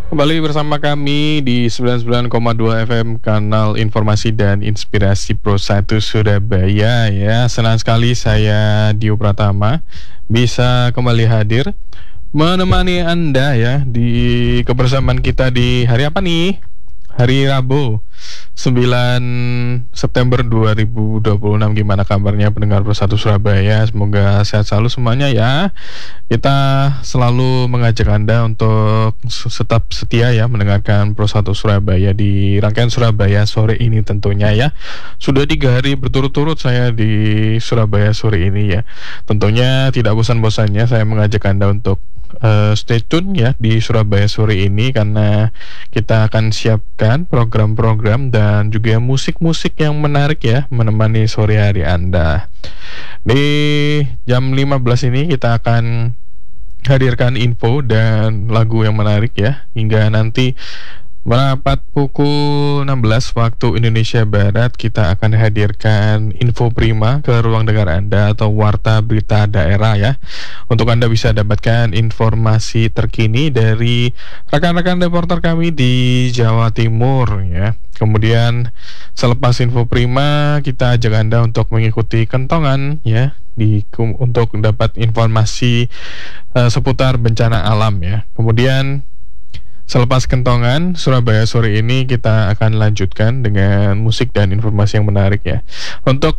Kembali bersama kami di 99,2 FM Kanal Informasi dan Inspirasi Pro 1 Surabaya ya. Senang sekali saya Dio Pratama bisa kembali hadir menemani Anda ya di kebersamaan kita di hari apa nih? Hari Rabu 9 September 2026. Gimana kabarnya pendengar Pro 1 Surabaya? Semoga sehat selalu semuanya ya. Kita selalu mengajak Anda untuk tetap setia ya mendengarkan Pro 1 Surabaya di rangkaian Surabaya sore ini tentunya ya. Sudah 3 hari berturut-turut saya di Surabaya sore ini ya. Tentunya tidak bosan-bosannya saya mengajak Anda untuk stay tune ya di Surabaya sore ini, karena kita akan siapkan program-program dan juga musik-musik yang menarik ya menemani sore hari Anda. Di jam 15 ini kita akan hadirkan info dan lagu yang menarik ya, hingga nanti merapat pukul 16 waktu Indonesia Barat kita akan hadirkan info prima ke ruang dengar Anda atau warta berita daerah ya, untuk Anda bisa dapatkan informasi terkini dari rekan-rekan reporter kami di Jawa Timur ya. Kemudian selepas info prima kita ajak Anda untuk mengikuti kentongan ya untuk dapat informasi seputar bencana alam ya. Kemudian selepas kentongan Surabaya sore ini kita akan lanjutkan dengan musik dan informasi yang menarik ya. Untuk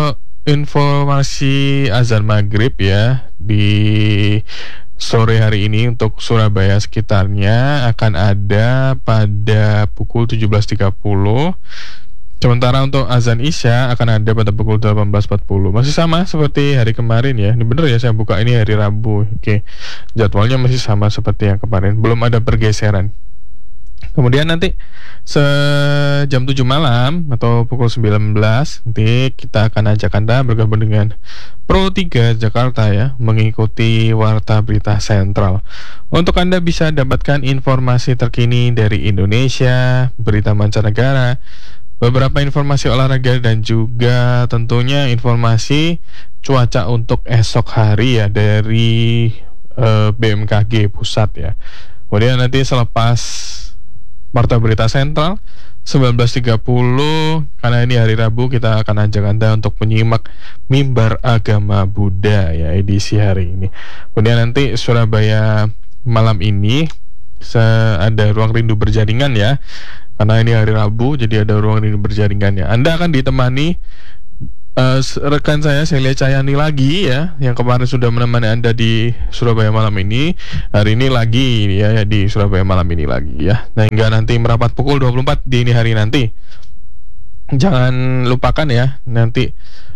informasi azan maghrib ya di sore hari ini untuk Surabaya sekitarnya akan ada pada pukul 17.30. Sementara untuk azan Isya akan ada pada pukul 18.40. Masih sama seperti hari kemarin ya. Ini bener ya, saya buka ini hari Rabu. Oke. Jadwalnya masih sama seperti yang kemarin. Belum ada pergeseran. Kemudian nanti jam 7 malam atau pukul 19 nanti kita akan ajak Anda bergabung dengan Pro 3 Jakarta ya, mengikuti Warta Berita Sentral. Untuk Anda bisa dapatkan informasi terkini dari Indonesia, berita mancanegara, beberapa informasi olahraga, dan juga tentunya informasi cuaca untuk esok hari ya dari BMKG pusat ya. Kemudian nanti selepas Warta Berita Sentral 19.30, karena ini hari Rabu, kita akan ajak Anda untuk menyimak Mimbar Agama Buddha ya edisi hari ini. Kemudian nanti Surabaya malam ini ada Ruang Rindu Berjaringan ya. Karena ini hari Rabu, jadi ada Ruang Rindu Berjaringan ya. Anda akan ditemani rekan saya Celia Cayani lagi ya, yang kemarin sudah menemani Anda di Surabaya malam ini. Hari ini lagi ya di Surabaya malam ini lagi ya. Nah, hingga nanti merapat pukul 24 di ini hari nanti. Jangan lupakan ya, nanti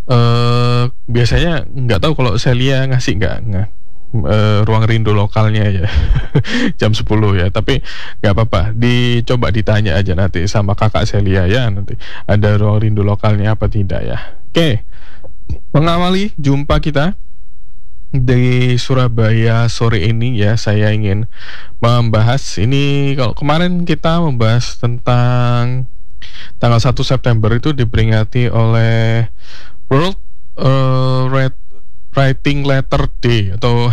biasanya nggak tahu kalau Celia ngasih nggak ruang rindu lokalnya ya jam 10 ya, tapi nggak apa-apa, dicoba ditanya aja nanti sama kakak Celia ya, nanti ada ruang rindu lokalnya apa tidak ya. Oke, mengawali jumpa kita di Surabaya sore ini ya, saya ingin membahas ini. Kalau kemarin kita membahas tentang tanggal 1 September itu diperingati oleh World Writing Letter Day atau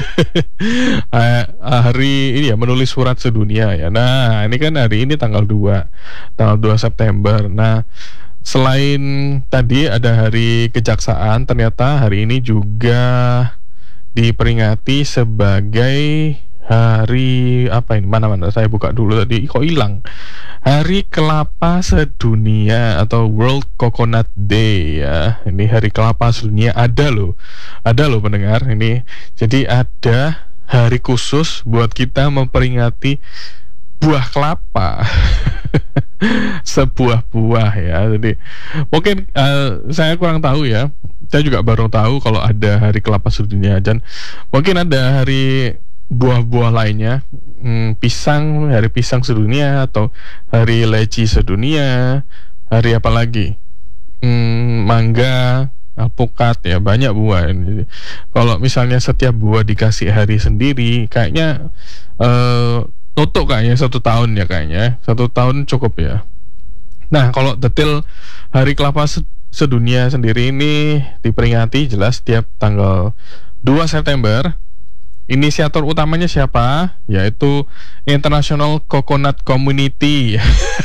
hari ini ya, menulis surat sedunia ya. Nah, ini kan hari ini tanggal 2 September. Nah, selain tadi ada hari kejaksaan, ternyata hari ini juga diperingati sebagai hari apa ini? Mana saya buka dulu tadi, kok hilang. Hari Kelapa Sedunia atau World Coconut Day ya. Ini hari kelapa sedunia, ada loh pendengar ini. Jadi ada hari khusus buat kita memperingati buah kelapa. Sebuah buah ya. Jadi mungkin saya kurang tahu ya. Saya juga baru tahu kalau ada hari kelapa sedunia, dan mungkin ada hari buah-buah lainnya, hari pisang sedunia, atau hari leci sedunia, hari apa lagi, mangga, alpukat ya, banyak buah. Jadi kalau misalnya setiap buah dikasih hari sendiri, kayaknya tutup kayaknya 1 tahun ya, kayaknya 1 tahun cukup ya. Nah, kalau detail hari kelapa sedunia sendiri ini diperingati jelas setiap tanggal 2 September Inisiator utamanya siapa? Yaitu International Coconut Community.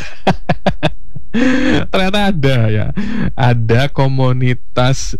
Ternyata ada ya, ada komunitas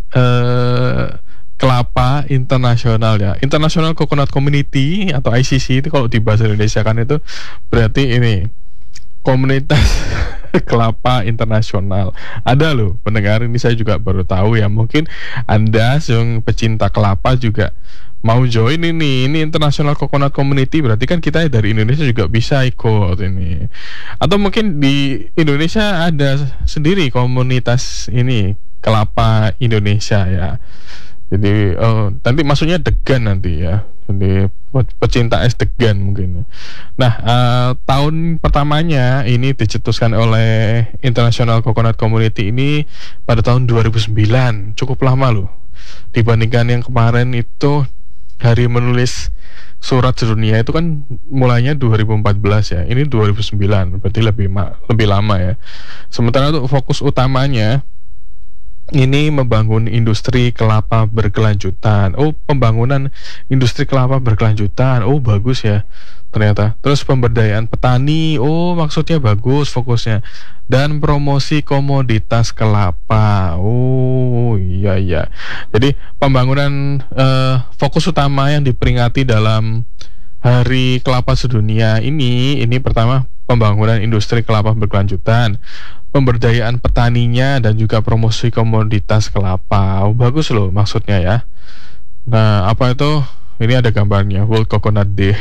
kelapa internasional ya, International Coconut Community atau ICC. Itu kalau di bahasa Indonesia kan itu berarti ini komunitas kelapa internasional. Ada loh pendengar, ini saya juga baru tahu ya. Mungkin Anda yang pecinta kelapa juga mau join ini International Coconut Community. Berarti kan kita dari Indonesia juga bisa ikut ini. Atau mungkin di Indonesia ada sendiri komunitas ini kelapa Indonesia ya. Jadi nanti maksudnya degan nanti ya. Jadi pecinta es degan mungkin. Nah, tahun pertamanya ini dicetuskan oleh International Coconut Community ini pada tahun 2009. Cukup lama loh. Dibandingkan yang kemarin itu hari menulis surat sedunia itu kan mulainya 2014 ya. Ini 2009, berarti lebih lama ya. Sementara untuk fokus utamanya ini membangun industri kelapa berkelanjutan. Oh, pembangunan industri kelapa berkelanjutan. Oh, bagus ya ternyata. Terus pemberdayaan petani. Oh, maksudnya bagus fokusnya. Dan promosi komoditas kelapa. Oh, iya iya. Jadi pembangunan fokus utama yang diperingati dalam Hari Kelapa Sedunia ini pertama pembangunan industri kelapa berkelanjutan, pemberdayaan petaninya, dan juga promosi komoditas kelapa. Oh, bagus loh maksudnya ya. Nah, apa itu? Ini ada gambarnya, World Coconut Day.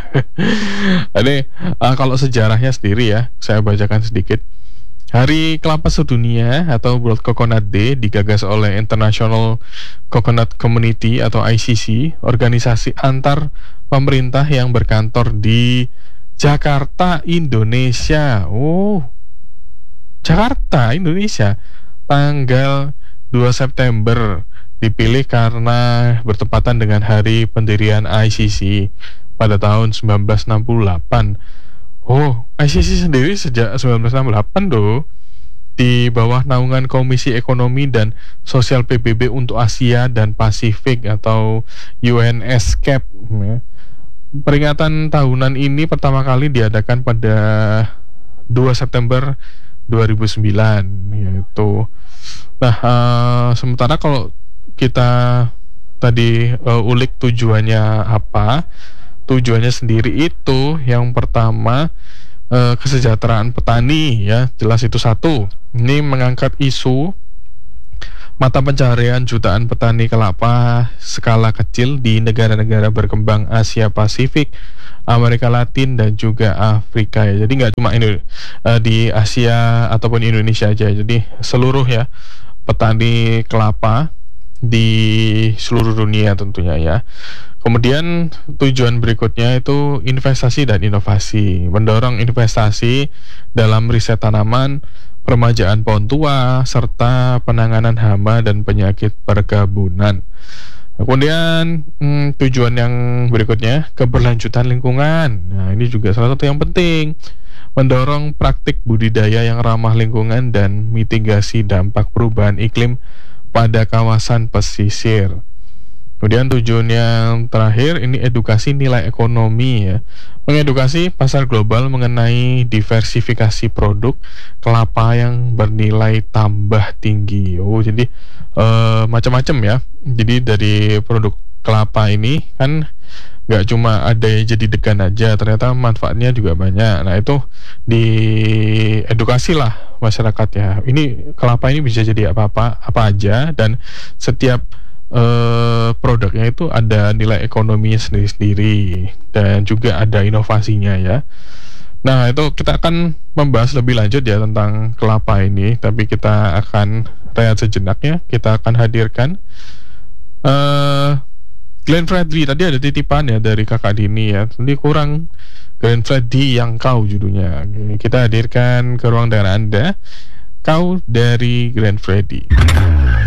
Jadi kalau sejarahnya sendiri ya, saya bacakan sedikit. Hari Kelapa Sedunia atau World Coconut Day digagas oleh International Coconut Community atau ICC, organisasi antar pemerintah yang berkantor di Jakarta, Indonesia. Oh, Jakarta, Indonesia. Tanggal 2 September dipilih karena bertepatan dengan hari pendirian ICC pada tahun 1968. Oh, ICC sendiri sejak 1968 loh, di bawah naungan Komisi Ekonomi dan Sosial PBB untuk Asia dan Pasifik atau UNESCAP ya. Peringatan tahunan ini pertama kali diadakan pada 2 September 2009 yaitu. Nah, sementara kalau kita tadi ulik tujuannya apa? Tujuannya sendiri itu yang pertama kesejahteraan petani ya, jelas itu satu. Ini mengangkat isu mata pencaharian jutaan petani kelapa skala kecil di negara-negara berkembang Asia Pasifik, Amerika Latin, dan juga Afrika ya. Jadi nggak cuma ini di Asia ataupun Indonesia aja, jadi seluruh ya petani kelapa di seluruh dunia tentunya ya. Kemudian tujuan berikutnya itu investasi dan inovasi, mendorong investasi dalam riset tanaman, peremajaan pohon tua, serta penanganan hama dan penyakit perkebunan. Kemudian tujuan yang berikutnya keberlanjutan lingkungan. Nah, ini juga salah satu yang penting, mendorong praktik budidaya yang ramah lingkungan dan mitigasi dampak perubahan iklim pada kawasan pesisir. Kemudian tujuan yang terakhir ini edukasi nilai ekonomi ya, mengedukasi pasar global mengenai diversifikasi produk kelapa yang bernilai tambah tinggi. Oh, jadi macam-macam ya. Jadi dari produk kelapa ini kan nggak cuma ada yang jadi degan aja, ternyata manfaatnya juga banyak. Nah, itu diedukasi lah masyarakat ya. Ini kelapa ini bisa jadi apa aja, dan setiap produknya itu ada nilai ekonominya sendiri-sendiri dan juga ada inovasinya ya. Nah, itu kita akan membahas lebih lanjut ya tentang kelapa ini, tapi kita akan rehat sejenak ya. Kita akan hadirkan Glenn Fredly. Tadi ada titipan ya dari kakak Dini ya, nanti kurang Glenn Fredly yang kau judulnya. Kita hadirkan ke ruang dengar Anda, Kau dari Glenn Fredly.